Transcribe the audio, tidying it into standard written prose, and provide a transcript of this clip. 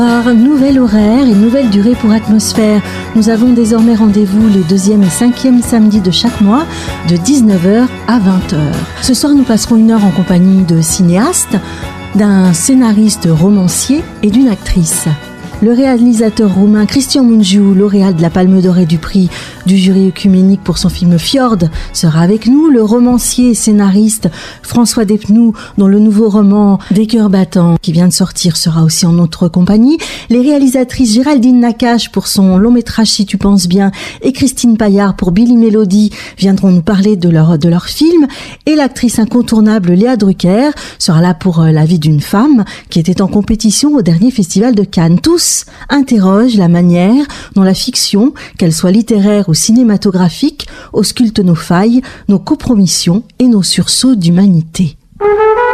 Nouvel horaire et nouvelle durée pour Atmosphère. Nous avons désormais rendez-vous les 2e et 5e samedis de chaque mois de 19h à 20h. Ce soir, nous passerons 1 heure en compagnie de cinéastes, d'un scénariste romancier et d'une actrice. Le réalisateur roumain Cristian Mungiu, lauréat de la Palme d'Or et du prix du jury œcuménique pour son film Fjord, sera avec nous. Le romancier et scénariste François Despnous, dont le nouveau roman Des cœurs battants qui vient de sortir, sera aussi en notre compagnie. Les réalisatrices Géraldine Nakache pour son long métrage Si tu penses bien et Christine Paillard pour Billy Mélodie viendront nous parler de leur film. Et l'actrice incontournable Léa Drucker sera là pour La vie d'une femme qui était en compétition au dernier festival de Cannes. Tous interrogent la manière dont la fiction, qu'elle soit littéraire ou cinématographique, ausculte nos failles, nos compromissions et nos sursauts d'humanité.